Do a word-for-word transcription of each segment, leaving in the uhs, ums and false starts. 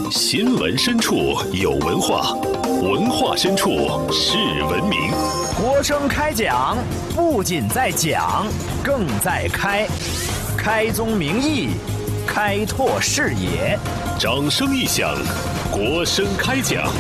新闻深处有文化，文化深处是文明。 国声开讲，不仅在讲，更在开，开宗明义，开拓视野。 掌声一响，国声开讲。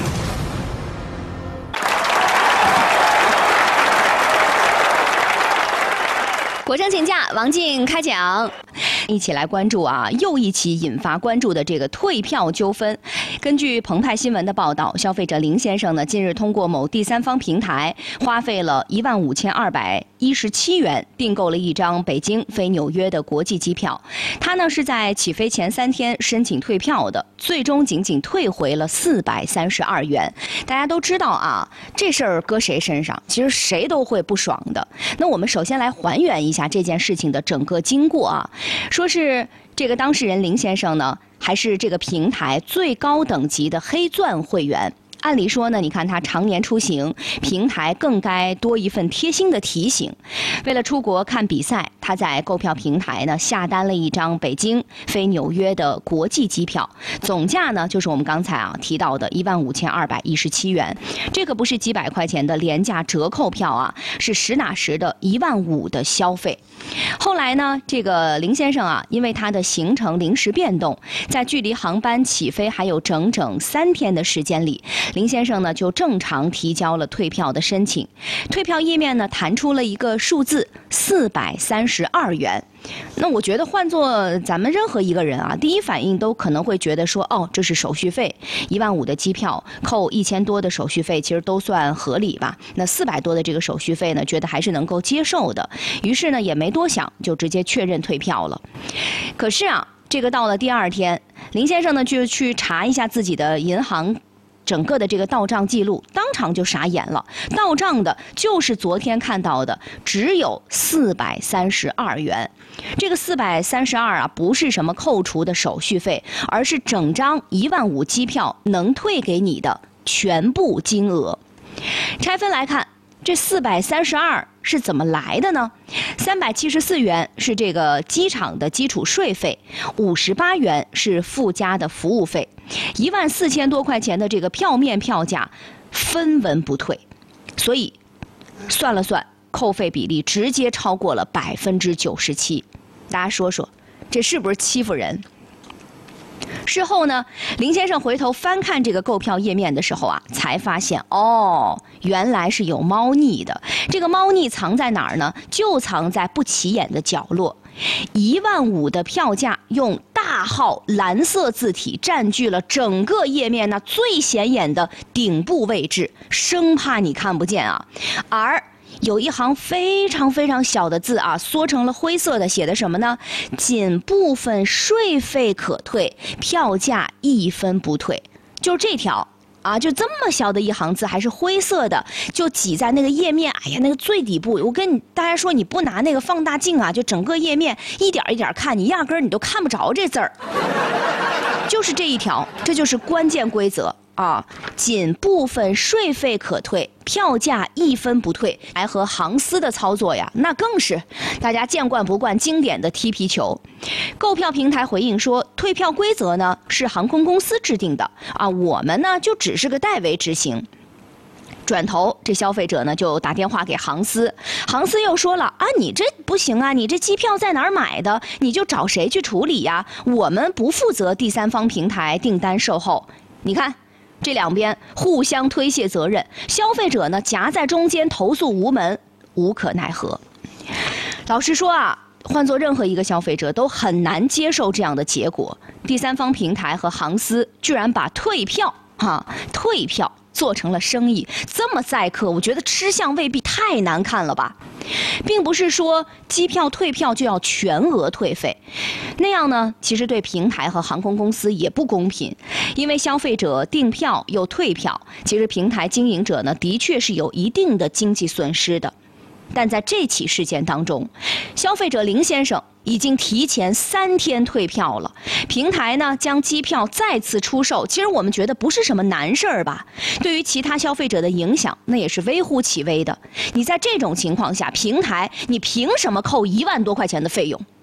国声请假，王静开讲。一起来关注啊，又一起引发关注的这个退票纠纷。根据澎湃新闻的报道，消费者林先生呢，近日通过某第三方平台，花费了一万五千二百一十七元订购了一张北京飞纽约的国际机票。他呢是在起飞前三天申请退票的，最终仅仅退回了四百三十二元。大家都知道啊，这事儿搁谁身上，其实谁都会不爽的。那我们首先来还原一下这件事情的整个经过啊。说是这个当事人林先生呢，还是这个平台最高等级的黑钻会员。按理说呢，你看他常年出行，平台更该多一份贴心的提醒。为了出国看比赛，他在购票平台呢下单了一张北京飞纽约的国际机票，总价呢就是我们刚才啊提到的一万五千二百一十七元。这个不是几百块钱的廉价折扣票啊，是实打实的一万五的消费。后来呢，这个林先生啊，因为他的行程临时变动，在距离航班起飞还有整整三天的时间里，林先生呢就正常提交了退票的申请。退票页面呢弹出了一个数字四百三十二元。那我觉得换做咱们任何一个人啊，第一反应都可能会觉得说，哦，这是手续费，一万五的机票扣一千多的手续费，其实都算合理吧。那四百多的这个手续费呢，觉得还是能够接受的。于是呢，也没多想，就直接确认退票了。可是啊，这个到了第二天，林先生呢就去查一下自己的银行整个的这个到账记录，当场就傻眼了。到账的就是昨天看到的，只有四百三十二元。这个四百三十二啊，不是什么扣除的手续费，而是整张一万五机票能退给你的全部金额。拆分来看，这四百三十二是怎么来的呢？三百七十四元是这个机场的基础税费，五十八元是附加的服务费，一万四千多块钱的这个票面票价分文不退，所以算了算，扣费比例直接超过了百分之九十七。大家说说，这是不是欺负人？事后呢，林先生回头翻看这个购票页面的时候啊，才发现哦，原来是有猫腻的。这个猫腻藏在哪儿呢？就藏在不起眼的角落。一万五的票价用大号蓝色字体占据了整个页面那最显眼的顶部位置，生怕你看不见啊。而有一行非常非常小的字啊，缩成了灰色的，写的什么呢？仅部分税费可退，票价一分不退。就这条啊，就这么小的一行字，还是灰色的，就挤在那个页面，哎呀，那个最底部。我跟你大家说，你不拿那个放大镜啊，就整个页面一点一点看，你压根儿你都看不着这字儿。就是这一条，这就是关键规则。啊，仅部分税费可退，票价一分不退，还和航司的操作呀，那更是大家见惯不惯经典的踢皮球。购票平台回应说，退票规则呢是航空公司制定的啊，我们呢就只是个代为执行。转头，这消费者呢就打电话给航司，航司又说了啊，你这不行啊，你这机票在哪儿买的，你就找谁去处理呀？我们不负责第三方平台订单售后。你看。这两边互相推卸责任，消费者呢夹在中间投诉无门，无可奈何。老实说啊，换做任何一个消费者都很难接受这样的结果。第三方平台和航司居然把退票啊退票做成了生意，这么宰客，我觉得吃相未必太难看了吧。并不是说机票退票就要全额退费，那样呢其实对平台和航空公司也不公平。因为消费者订票又退票，其实平台经营者呢的确是有一定的经济损失的。但在这起事件当中，消费者林先生已经提前三天退票了，平台呢将机票再次出售，其实我们觉得不是什么难事儿吧？对于其他消费者的影响，那也是微乎其微的。你在这种情况下，平台你凭什么扣一万多块钱的费用？